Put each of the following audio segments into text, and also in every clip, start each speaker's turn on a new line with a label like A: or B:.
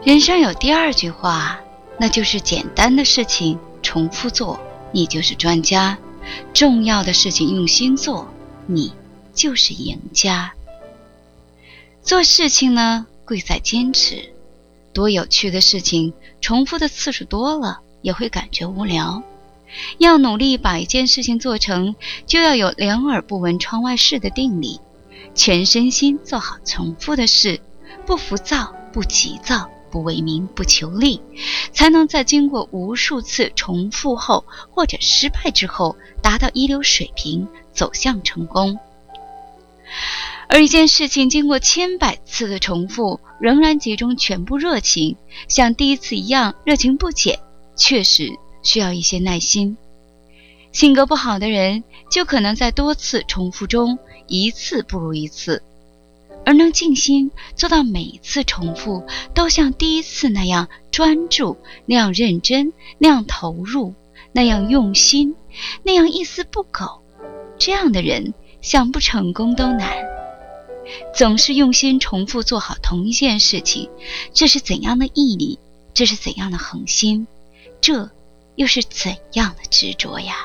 A: 人生有第二句话，那就是简单的事情重复做，你就是专家；重要的事情用心做，你就是赢家。做事情呢，贵在坚持。多有趣的事情，重复的次数多了，也会感觉无聊。要努力把一件事情做成，就要有两耳不闻窗外事的定力，全身心做好重复的事，不浮躁，不急躁，不为名，不求利，才能在经过无数次重复后，或者失败之后，达到一流水平，走向成功。而一件事情经过千百次的重复，仍然集中全部热情，像第一次一样热情不减，确实需要一些耐心。性格不好的人，就可能在多次重复中一次不如一次，而能静心做到每一次重复都像第一次那样专注，那样认真，那样投入，那样用心，那样一丝不苟，这样的人想不成功都难。总是用心重复做好同一件事情，这是怎样的毅力，这是怎样的恒心，这又是怎样的执着呀？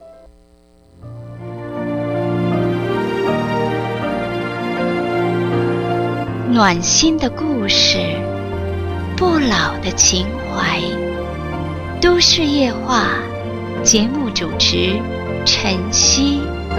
A: 暖心的故事，不老的情怀，都市夜话，节目主持晨曦。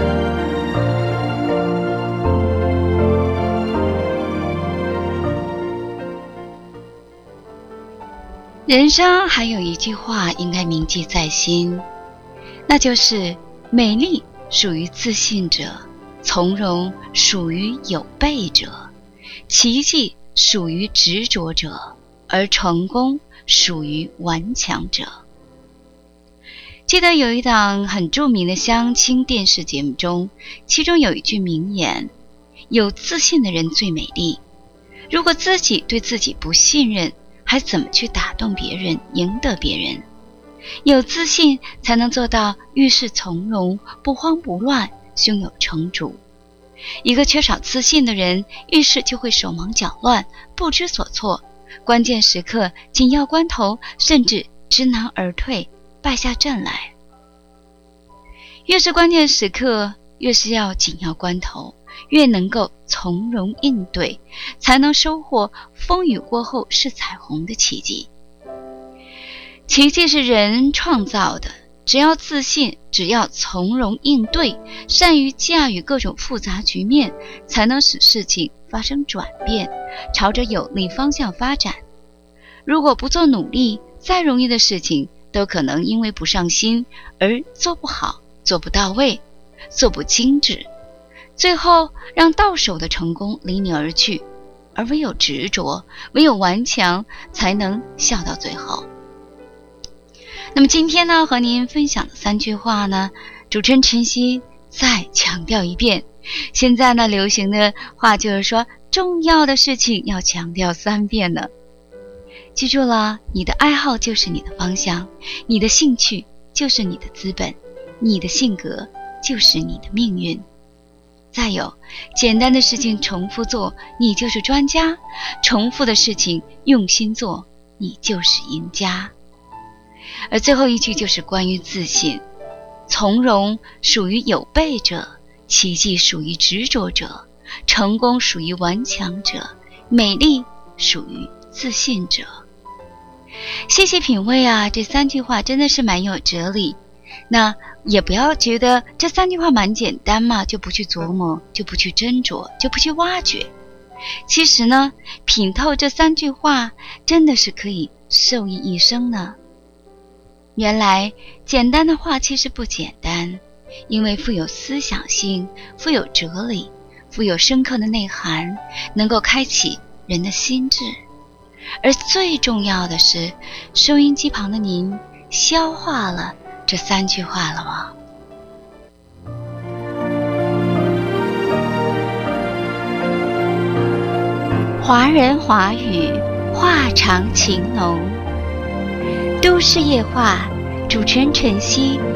A: 人生还有一句话应该铭记在心，那就是美丽属于自信者，从容属于有备者，奇迹属于执着者，而成功属于顽强者。记得有一档很著名的相亲电视节目中，其中有一句名言，有自信的人最美丽。如果自己对自己不信任，还怎么去打动别人，赢得别人？有自信才能做到遇事从容，不慌不乱，胸有成竹。一个缺少自信的人，遇事就会手忙脚乱，不知所措，关键时刻紧要关头甚至知难而退，败下阵来。越是关键时刻，越是要紧要关头，越能够从容应对，才能收获风雨过后是彩虹的奇迹。奇迹是人创造的，只要自信，只要从容应对，善于驾驭各种复杂局面，才能使事情发生转变，朝着有利方向发展。如果不做努力，再容易的事情都可能因为不上心而做不好，做不到位，做不精致，最后让到手的成功离你而去。而唯有执着，唯有顽强，才能笑到最后。那么今天呢，和您分享的3句话呢，主持人晨曦再强调一遍。现在呢，流行的话就是说，重要的事情要强调3遍呢。记住了，你的爱好就是你的方向，你的兴趣就是你的资本，你的性格就是你的命运。再有，简单的事情重复做，你就是专家；重复的事情用心做，你就是赢家。而最后一句就是关于自信，从容属于有备者，奇迹属于执着者，成功属于顽强者，美丽属于自信者。细细品味啊，这3句话真的是蛮有哲理。那也不要觉得这3句话蛮简单嘛，就不去琢磨，就不去斟酌，就不去挖掘。其实呢，品透这3句话，真的是可以受益一生呢。原来简单的话其实不简单，因为富有思想性，富有哲理，富有深刻的内涵，能够开启人的心智。而最重要的是，收音机旁的您消化了这3句话了吗？华人华语，话长情浓。都市夜话，主持人晨曦